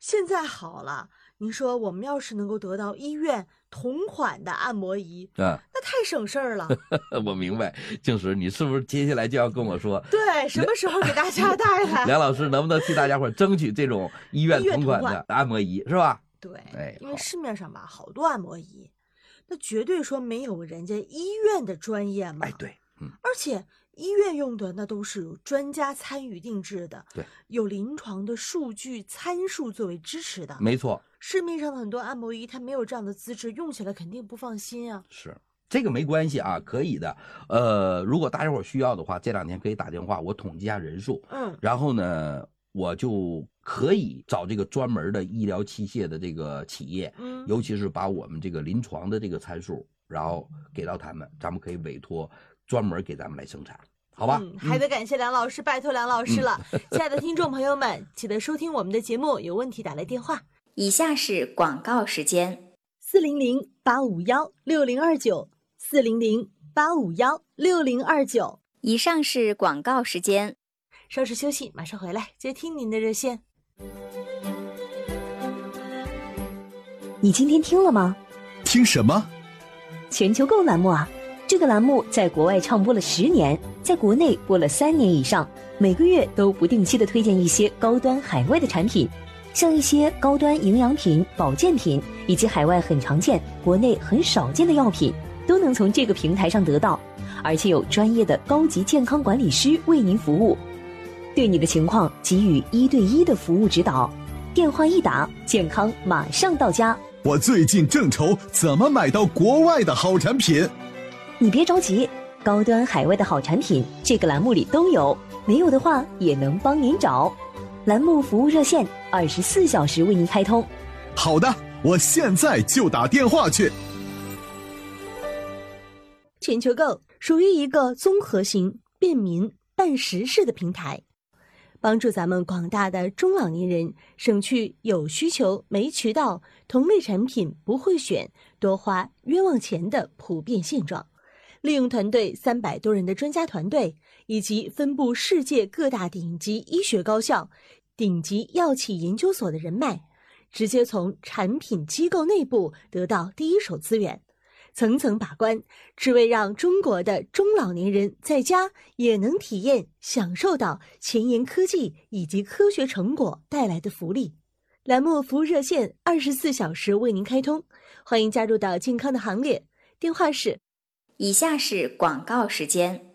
现在好了，您说我们要是能够得到医院同款的按摩仪， 啊， 那太省事儿了。 我明白。静石，你是不是接下来就要跟我说， 对，什么时候给大家带来？ 梁老师能不能替大家伙争取这种医院同款的按摩仪，是吧？ 对， 哎， 因为市面上吧好多按摩仪，那绝对说没有人家医院的专业嘛。 哎，对， 而且医院用的那都是有专家参与定制的， 对， 有临床的数据参数作为支持的。 没错， 市面上的很多按摩仪它没有这样的资质，用起来肯定不放心啊。 是。这个没关系啊，可以的。如果大家伙需要的话，这2天可以打电话，我统计一下人数。然后呢，我就可以找这个专门的医疗器械的这个企业，尤其是把我们这个临床的这个参数，然后给到他们，咱们可以委托专门给咱们来生产，好吧？ 还得感谢梁老师，拜托梁老师了。亲爱的听众朋友们，记得收听我们的节目，有问题打来电话。 以下是广告时间 ：400-851-6029，400-851-6029。 以上是广告时间， 稍事休息，马上回来接听您的热线。 你今天听了吗？ 听什么？ 全球购栏目啊！这个栏目在国外唱播了10年，在国内播了3年以上，每个月都不定期的推荐一些高端海外的产品，像一些高端营养品、保健品，以及海外很常见、国内很少见的药品，都能从这个平台上得到，而且有专业的高级健康管理师为您服务，对你的情况给予1对1的服务指导。电话一打，健康马上到家。 我最近正愁怎么买到国外的好产品。 你别着急，高端海外的好产品这个栏目里都有，没有的话也能帮您找。栏目服务热线24小时为您开通。 好的，我现在就打电话去。 全球购属于一个综合型、便民、办实事的平台，帮助咱们广大的中老年人省去有需求没渠道、同类产品不会选、多花冤枉钱的普遍现状。利用团队300多人的专家团队，以及分布世界各大顶级医学高校、顶级药企研究所的人脉，直接从产品机构内部得到第一手资源，层层把关，只为让中国的中老年人在家也能体验享受到前沿科技以及科学成果带来的福利。栏目服务热线24小时为您开通，欢迎加入到健康的行列。电话是以下是广告时间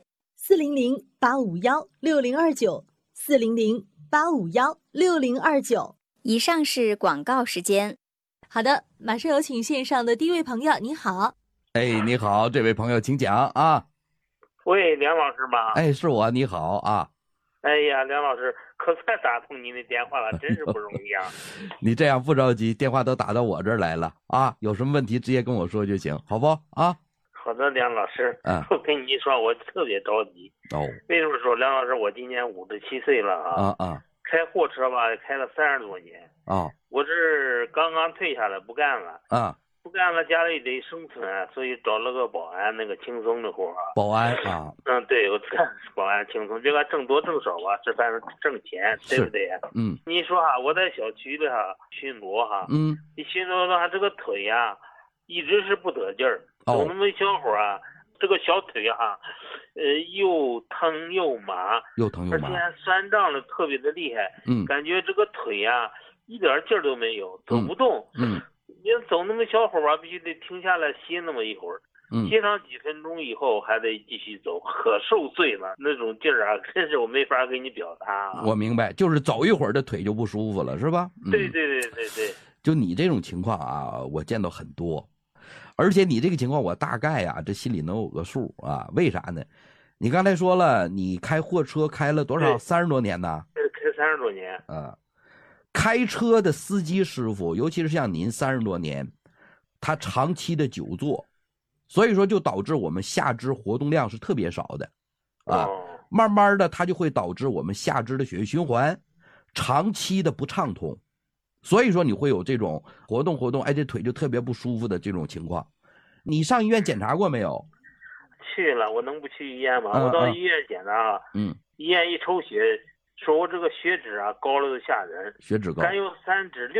：400-851-6029，400-851-6029。 以上是广告时间。 好的，马上有请线上的第一位朋友，你好。 哎，你好，这位朋友请讲啊。 喂，梁老师吗？ 哎，是我，你好啊。 哎呀，梁老师，可算打通您的电话了，真是不容易啊。 你这样不着急，电话都打到我这儿来了啊，有什么问题直接跟我说就行，好不啊？ 好的，梁老师，我跟你说，我特别着急。为什么说梁老师？我今年57岁了啊。开货车吧，开了30多年。我这刚刚退下来，不干了。不干了，家里得生存，所以找了个保安，那个轻松的活。 保安啊。 对，我干保安轻松，这个挣多挣少吧，这反正挣钱，对不对？你说哈，我在小区里哈巡逻哈，你巡逻的话，这个腿呀，一直是不得劲儿。走那么一小会儿啊，这个小腿哈，又疼又麻，而且还酸胀的特别的厉害。感觉这个腿呀，一点劲儿都没有，走不动。你走那么小会儿吧，必须得停下来歇那么一会儿。歇上几分钟以后还得继续走，可受罪了，那种劲儿啊，真是我没法给你表达。 我明白，就是走一会儿这腿就不舒服了，是吧？ 对。 就你这种情况啊，我见到很多，而且你这个情况我大概啊，这心里能有个数啊。为啥呢？你刚才说了，你开货车开了多少？30多年呢？ 开30多年。 开车的司机师傅，尤其是像您30多年，他长期的久坐，所以说就导致我们下肢活动量是特别少的慢慢的它就会导致我们下肢的血液循环长期的不畅通，所以说你会有这种活动，哎，这腿就特别不舒服的这种情况。你上医院检查过没有？ 去了，我能不去医院吗？我到医院检查医院一抽血，说我这个血脂啊高了都吓人， 血脂高， 甘油三酯